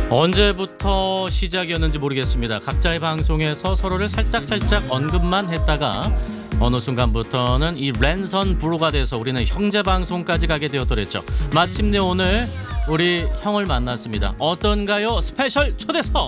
언제부터 시작이었는지 모르겠습니다. 각자의 방송에서 서로를 살짝 언급만 했다가 어느 순간부터는 이 랜선 브로가 돼서 우리는 형제 방송까지 가게 되었더랬죠. 마침내 오늘 우리 형을 만났습니다. 어떤가요? 스페셜 초대석.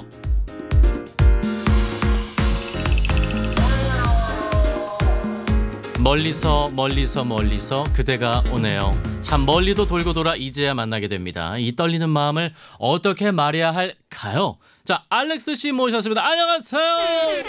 멀리서 그대가 오네요. 참 멀리도 돌고 돌아 이제야 만나게 됩니다. 이 떨리는 마음을 어떻게 말해야 할까요? 자, 알렉스 씨 모셨습니다. 안녕하세요.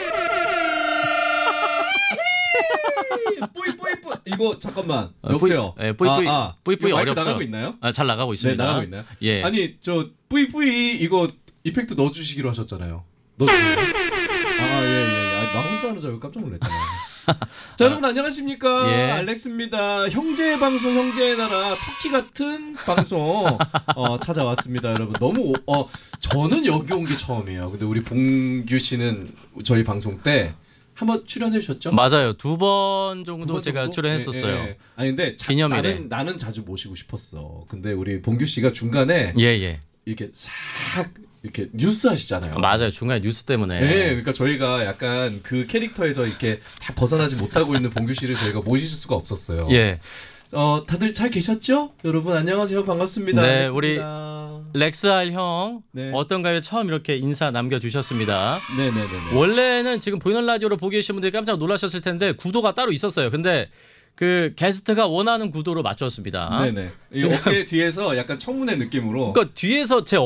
뿌이 이거 잠깐만 여보세요. 뿌이 마이크 어렵죠. 나가고 있나요? 잘 나가고 네, 있습니다. 나가고 있나요? 예. 아니 저 뿌이 이거 이펙트 넣어주시기로 하셨잖아요. 넣어주세요. 예. 나 혼자 하는 줄 알고 깜짝 놀랐잖아요. 자, 여러분 안녕하십니까? 예. 알렉스입니다. 형제의 방송 형제의 나라 터키 같은 방송 찾아왔습니다, 여러분. 너무 저는 여기 온 게 처음이에요. 근데 우리 봉규 씨는 저희 방송 때 한번 출연해 주셨죠? 맞아요. 2번 정도 두번 제가 정도? 출연했었어요. 예. 아니 근데 기념일에. 나는 자주 모시고 싶었어. 근데 우리 봉규 씨가 중간에 예. 이렇게 싹 이렇게 뉴스 하시잖아요. 맞아요. 중간에 뉴스 때문에. 네, 그러니까 저희가 약간 그 캐릭터에서 이렇게 다 벗어나지 못하고 있는 봉규 씨를 저희가 모실 수가 없었어요. 예. 다들 잘 계셨죠? 여러분 안녕하세요. 반갑습니다. 네, 알렉스입니다. 렉스알 형 네. 어떤가요? 처음 이렇게 인사 남겨주셨습니다. 네네네. 원래는 지금 보이는 라디오로 보고 계신 분들이 깜짝 놀라셨을 텐데 구도가 따로 있었어요. 근데 그 게스트가 원하는 구도로 맞췄습니다. 네네. 이 어깨 뒤에서 약간 청문회 느낌으로. 그러니까 뒤에서 제